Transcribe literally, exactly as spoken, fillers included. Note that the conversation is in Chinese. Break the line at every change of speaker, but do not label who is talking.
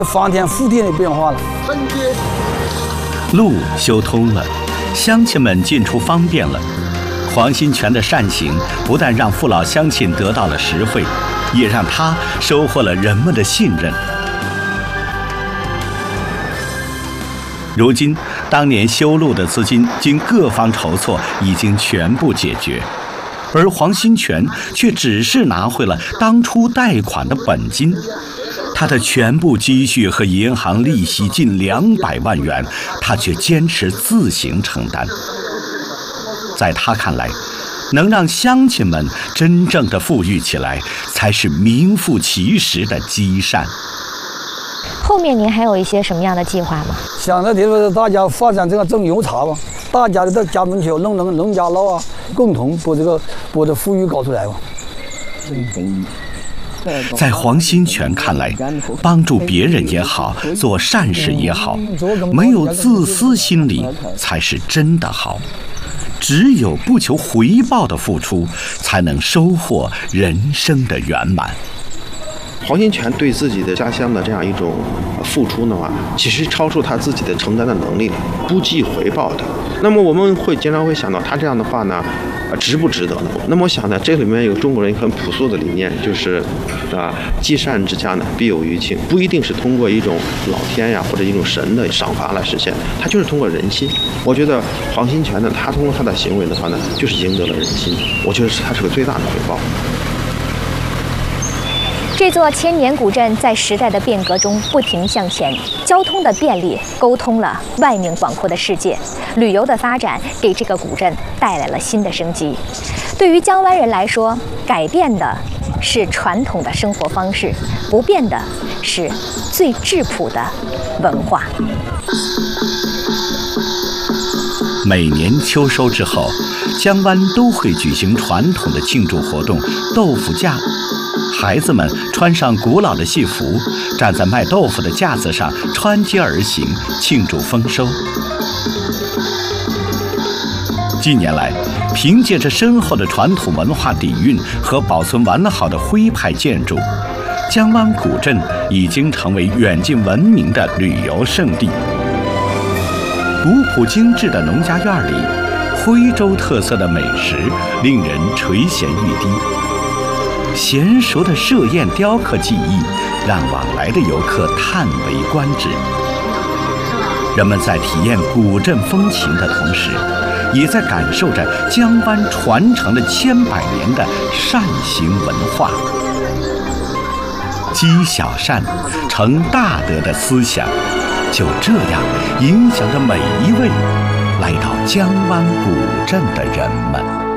翻天覆地的变化了。
路修通了，乡亲们进出方便了。黄新全的善行不但让父老乡亲得到了实惠，也让他收获了人们的信任。如今，当年修路的资金经各方筹措，已经全部解决，而黄新全却只是拿回了当初贷款的本金。他的全部积蓄和银行利息近两百万元，他却坚持自行承担。在他看来，能让乡亲们真正的富裕起来，才是名副其实的积善。
后面您还有一些什么样的计划吗？
想着就是大家发展这个种油茶吧，大家在家门口弄弄农家乐啊，共同把这个把这富裕搞出来吧。
在黄新全看来，帮助别人也好，做善事也好，没有自私心理才是真的好。只有不求回报的付出，才能收获人生的圆满。
黄新全对自己的家乡的这样一种付出的话，其实超出他自己的承担的能力了，不计回报的。那么我们会经常会想到，他这样的话呢，啊，值不值得呢？那么我想呢，这里面有中国人很朴素的理念，就是啊，积善之家呢，必有余庆，不一定是通过一种老天呀或者一种神的赏罚来实现，他就是通过人心。我觉得黄新全呢，他通过他的行为的话呢，就是赢得了人心，我觉得他是个最大的回报。
这座千年古镇在时代的变革中不停向前，交通的便利沟通了外面广阔的世界，旅游的发展给这个古镇带来了新的生机。对于江湾人来说，改变的是传统的生活方式，不变的是最质朴的文化。
每年秋收之后，江湾都会举行传统的庆祝活动——豆腐架。孩子们穿上古老的戏服，站在卖豆腐的架子上穿街而行，庆祝丰收。近年来，凭借着深厚的传统文化底蕴和保存完好的徽派建筑，江湾古镇已经成为远近闻名的旅游胜地。古朴精致的农家院里，徽州特色的美食令人垂涎欲滴。娴熟的设砚雕刻技艺让往来的游客叹为观止。人们在体验古镇风情的同时，也在感受着江湾传承了千百年的善行文化。积小善，成大德的思想，就这样影响着每一位来到江湾古镇的人们。